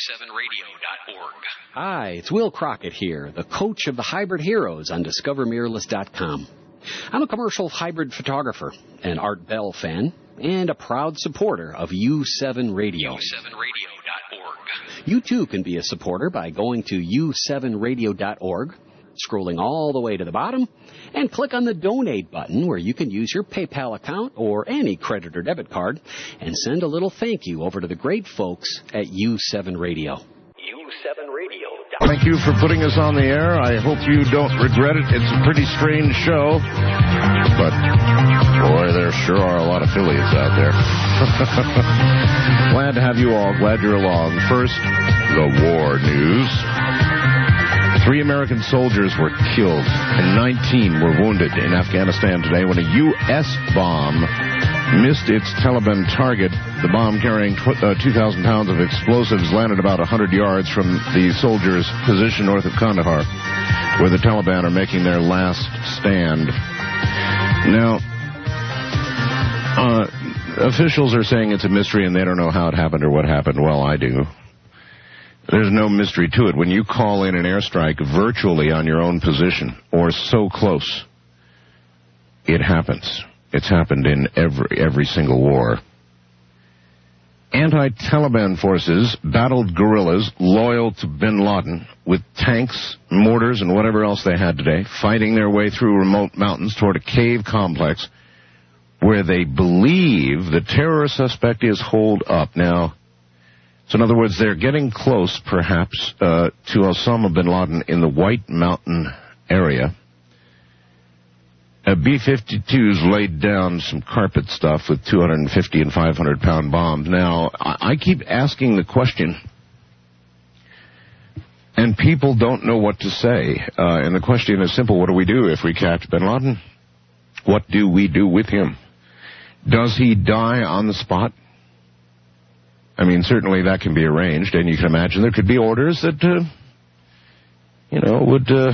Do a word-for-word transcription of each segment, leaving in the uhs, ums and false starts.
seven radio dot org. Hi, it's Will Crockett here, the coach of the Hybrid Heroes on Discover Mirrorless dot com. I'm a commercial hybrid photographer, an Art Bell fan, and a proud supporter of U seven Radio. U seven radio dot org. You too can be a supporter by going to U seven radio dot org, scrolling all the way to the bottom, and click on the Donate button where you can use your PayPal account or any credit or debit card and send a little thank you over to the great folks at U seven Radio. U seven radio. Thank you for putting us on the air. I hope you don't regret it. It's a pretty strange show, but boy, there sure are a lot of affiliates out there. Glad to have you all. Glad you're along. First, the war news. Three American soldiers were killed and nineteen were wounded in Afghanistan today when a U S bomb missed its Taliban target. The bomb, carrying tw- uh, two thousand pounds of explosives, landed about one hundred yards from the soldiers' position north of Kandahar, where the Taliban are making their last stand. Now, uh, officials are saying it's a mystery and they don't know how it happened or what happened. Well, I do. There's no mystery to it. When you call in an airstrike virtually on your own position or so close, it happens. It's happened in every every single war. Anti-Taliban forces battled guerrillas loyal to bin Laden with tanks, mortars, and whatever else they had today, fighting their way through remote mountains toward a cave complex where they believe the terror suspect is holed up. Now, so in other words, they're getting close, perhaps, uh, to Osama bin Laden in the White Mountain area. A B fifty-twos laid down some carpet stuff with two hundred fifty and five hundred pound bombs. Now, I keep asking the question, and people don't know what to say. Uh, and the question is simple. What do we do if we catch bin Laden? What do we do with him? Does he die on the spot? I mean, certainly that can be arranged, and you can imagine there could be orders that, uh, you know, would... Uh,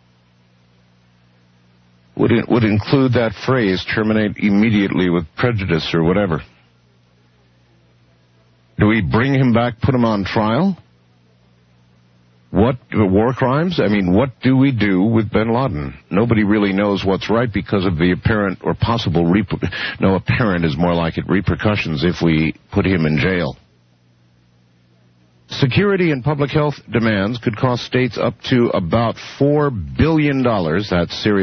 Would it, would include that phrase, terminate immediately with prejudice or whatever. Do we bring him back, put him on trial? What, war crimes? I mean, what do we do with bin Laden? Nobody really knows what's right because of the apparent or possible, reper- no, apparent is more like it, repercussions if we put him in jail. Security and public health demands could cost states up to about four billion dollars. That's serious.